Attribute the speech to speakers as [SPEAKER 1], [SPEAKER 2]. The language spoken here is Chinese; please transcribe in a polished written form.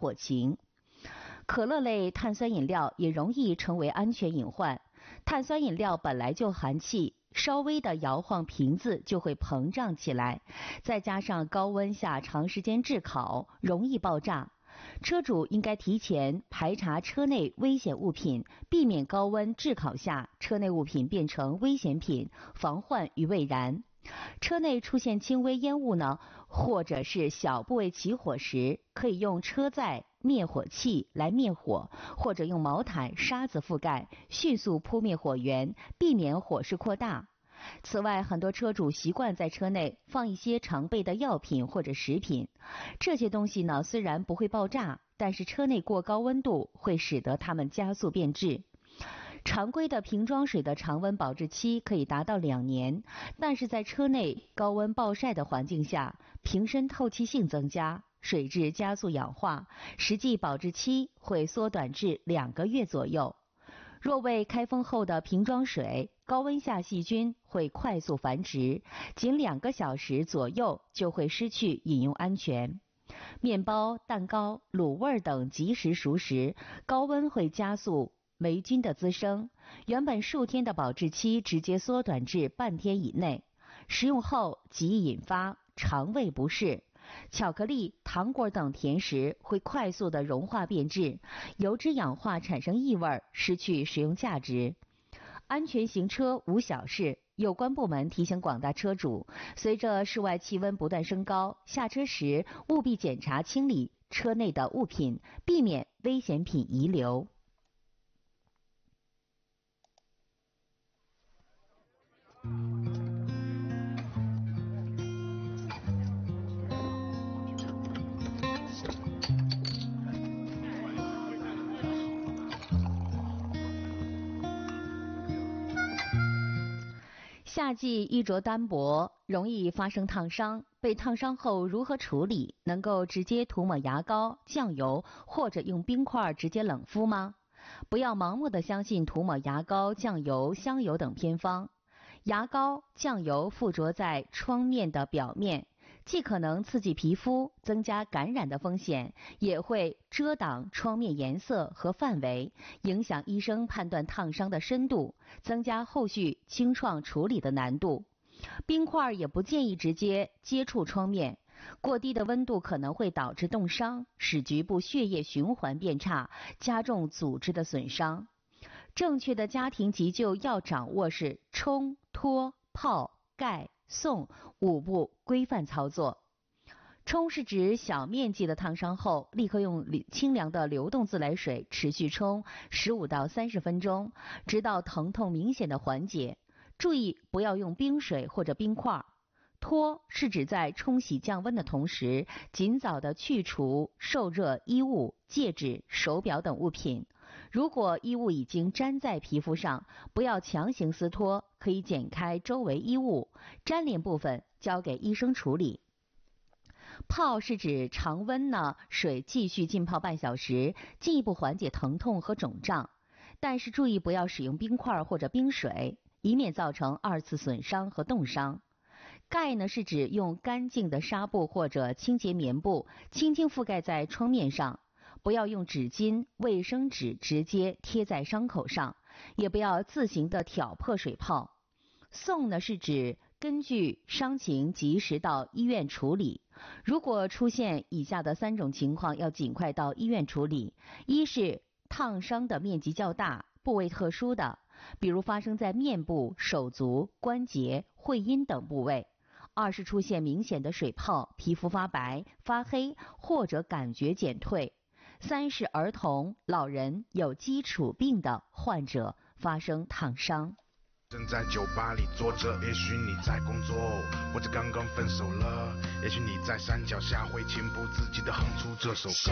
[SPEAKER 1] 火情。可乐类碳酸饮料也容易成为安全隐患。碳酸饮料本来就含气，稍微的摇晃瓶子就会膨胀起来，再加上高温下长时间炙烤，容易爆炸。车主应该提前排查车内危险物品，避免高温炙烤下车内物品变成危险品，防患于未然。车内出现轻微烟雾呢，或者是小部位起火时，可以用车载灭火器来灭火，或者用毛毯、沙子覆盖，迅速扑灭火源，避免火势扩大。此外，很多车主习惯在车内放一些常备的药品或者食品，这些东西呢虽然不会爆炸，但是车内过高温度会使得它们加速变质。常规的瓶装水的常温保质期可以达到2年，但是在车内高温暴晒的环境下，瓶身透气性增加，水质加速氧化，实际保质期会缩短至2个月左右。若未开封后的瓶装水，高温下细菌会快速繁殖，仅2个小时左右就会失去饮用安全。面包、蛋糕、卤味等即食熟食，高温会加速霉菌的滋生，原本数天的保质期直接缩短至半天以内，食用后极易引发肠胃不适。巧克力、糖果等甜食会快速的融化变质，油脂氧化产生异味，失去食用价值。安全行车无小事，有关部门提醒广大车主，随着室外气温不断升高，下车时务必检查清理车内的物品，避免危险品遗留。夏季衣着单薄，容易发生烫伤。被烫伤后如何处理？能够直接涂抹牙膏、酱油，或者用冰块直接冷敷吗？不要盲目的相信涂抹牙膏、酱油、香油等偏方。牙膏、酱油附着在创面的表面，既可能刺激皮肤，增加感染的风险，也会遮挡创面颜色和范围，影响医生判断烫伤的深度，增加后续清创处理的难度。冰块也不建议直接接触创面，过低的温度可能会导致冻伤，使局部血液循环变差，加重组织的损伤。正确的家庭急救要掌握是冲、脱、泡、盖、送5步规范操作。冲是指小面积的烫伤后，立刻用清凉的流动自来水持续冲15到30分钟，直到疼痛明显的缓解。注意不要用冰水或者冰块。脱是指在冲洗降温的同时，尽早的去除受热衣物、戒指、手表等物品。如果衣物已经粘在皮肤上，不要强行撕脱，可以剪开周围衣物，粘连部分交给医生处理。泡是指常温水继续浸泡半小时，进一步缓解疼痛和肿胀，但是注意不要使用冰块或者冰水，以免造成2次损伤和冻伤。盖是指用干净的纱布或者清洁棉布轻轻覆盖在创面上，不要用纸巾、卫生纸直接贴在伤口上，也不要自行的挑破水泡。送是指根据伤情及时到医院处理。如果出现以下的3种情况，要尽快到医院处理。一是烫伤的面积较大，部位特殊的，比如发生在面部、手足、关节、会阴等部位。2是出现明显的水泡，皮肤发白、发黑或者感觉减退。3是儿童、老人、有基础病的患者发生烫伤。
[SPEAKER 2] 正在酒吧里坐着，也许你在工作，或者刚刚分手了，也许你在山脚下会情不自禁地哼出这首歌。